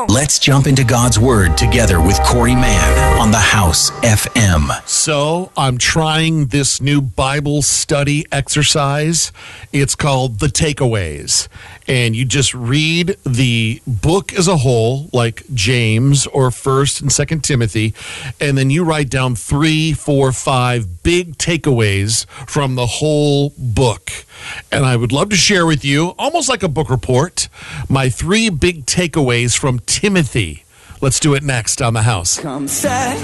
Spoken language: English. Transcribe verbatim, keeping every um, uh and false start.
Let's jump into God's Word together with Corey Mann on the House F M. So I'm trying this new Bible study exercise. It's called The Takeaways. And you just read the book as a whole, like James or First and Second Timothy, and then you write down three, four, five big takeaways from the whole book. And I would love to share with you, almost like a book report, my three big takeaways from Timothy. Let's do it next on The House. Come set